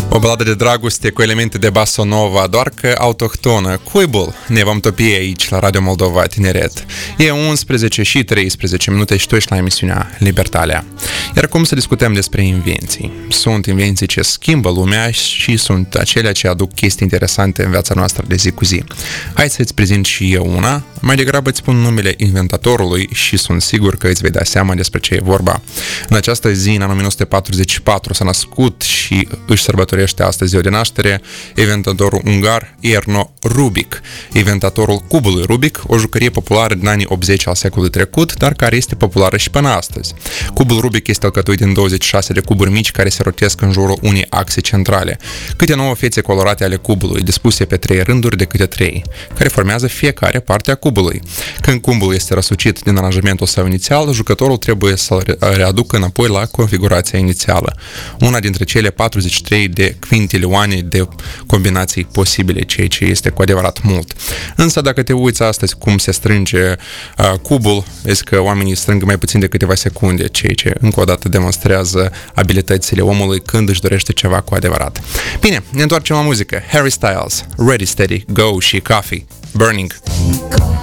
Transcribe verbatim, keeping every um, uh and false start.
O baladă de dragoste cu elemente de bossa nova, doar că autohtonă. Cuibul ne vom topi aici, la Radio Moldova Tineret. E unsprezece și treisprezece minute și tu ești la emisiunea Libertalia. Iar cum să discutăm despre invenții? Sunt invenții ce schimbă lumea și sunt acelea ce aduc chestii interesante în viața noastră de zi cu zi. Hai să-ți prezint și eu una. Mai degrabă îți spun numele inventatorului și sunt sigur că îți vei da seama despre ce e vorba. În această zi, în nouăsprezece patruzeci și patru, s-a născut și își sărbătorește astăzi ziua de naștere inventatorul ungar Erno Rubik, inventatorul cubului Rubik, o jucărie populară din anii optzeci al secolului trecut, dar care este populară și până astăzi. Cubul Rubik este alcătuit din douăzeci și șase de cuburi mici care se rotesc în jurul unei axe centrale. Câte nouă fețe colorate ale cubului, dispuse pe trei rânduri de câte trei, care formează fiecare parte a cubului. Când cubul este răsucit din aranjamentul său inițial, jucătorul trebuie să-l readucă înapoi la configurația inițială. Una dintre cele patruzeci și trei de quintilioane de combinații posibile, ceea ce este cu adevărat mult. Însă dacă te uiți astăzi cum se strânge uh, cubul, vezi că oamenii strâng mai puțin de câteva secunde, ceea ce încă o dată demonstrează abilitățile omului când își dorește ceva cu adevărat. Bine, ne întoarcem la muzică. Harry Styles, Ready Steady Go și Coffee, Burning.